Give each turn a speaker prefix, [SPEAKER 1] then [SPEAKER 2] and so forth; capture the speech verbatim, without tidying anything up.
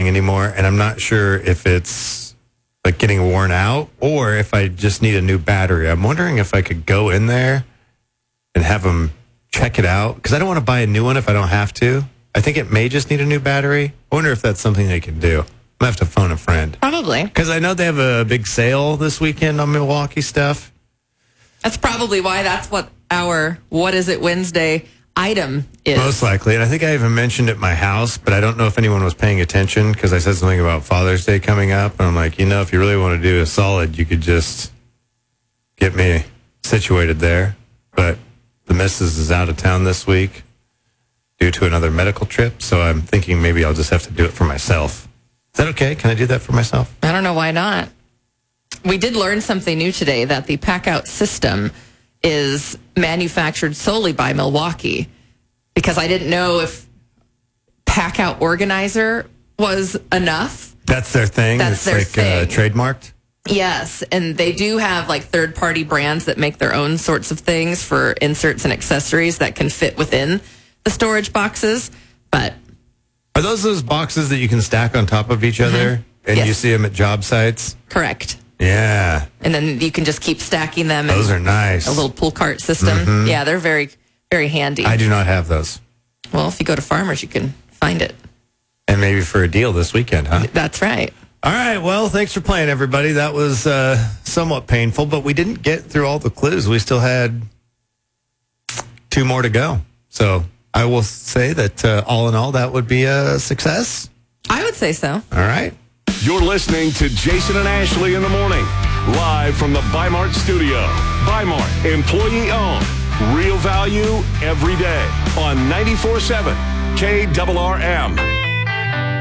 [SPEAKER 1] charging anymore, and I'm not sure if it's like getting worn out or if I just need a new battery. I'm wondering if I could go in there and have them check it out, because I don't want to buy a new one if I don't have to. I think it may just need a new battery. I wonder if that's something they can do. I'm going to have to phone a friend.
[SPEAKER 2] Probably.
[SPEAKER 1] Because I know they have a big sale this weekend on Milwaukee stuff.
[SPEAKER 2] That's probably why that's what our What Is It Wednesday item is.
[SPEAKER 1] Most likely. And I think I even mentioned it at my house, but I don't know if anyone was paying attention because I said something about Father's Day coming up. And I'm like, you know, if you really want to do a solid, you could just get me situated there. But the missus is out of town this week due to another medical trip. So I'm thinking maybe I'll just have to do it for myself. Is that okay? Can I do that for myself?
[SPEAKER 2] I don't know why not. We did learn something new today, that the pack-out system is manufactured solely by Milwaukee, because I didn't know if pack-out organizer was enough.
[SPEAKER 1] That's their thing?
[SPEAKER 2] That's
[SPEAKER 1] it's
[SPEAKER 2] their
[SPEAKER 1] like
[SPEAKER 2] thing.
[SPEAKER 1] Uh, trademarked?
[SPEAKER 2] Yes, and they do have like third-party brands that make their own sorts of things for inserts and accessories that can fit within the storage boxes. But
[SPEAKER 1] are those those boxes that you can stack on top of each other, mm-hmm. and
[SPEAKER 2] yes.
[SPEAKER 1] you see them at job sites?
[SPEAKER 2] Correct.
[SPEAKER 1] Yeah.
[SPEAKER 2] And then you can just keep stacking them.
[SPEAKER 1] Those are nice.
[SPEAKER 2] A little pull cart system. Mm-hmm. Yeah, they're very, very handy.
[SPEAKER 1] I do not have those.
[SPEAKER 2] Well, if you go to Farmers, you can find it.
[SPEAKER 1] And maybe for a deal this weekend, huh?
[SPEAKER 2] That's right.
[SPEAKER 1] All right. Well, thanks for playing, everybody. That was uh, somewhat painful, but we didn't get through all the clues. We still had two more to go. So I will say that uh, all in all, that would be a success.
[SPEAKER 2] I would say so.
[SPEAKER 1] All right.
[SPEAKER 3] You're listening to Jason and Ashley in the morning, live from the Bi-Mart studio. Bi-Mart, employee owned, real value every day on ninety-four point seven K R R M.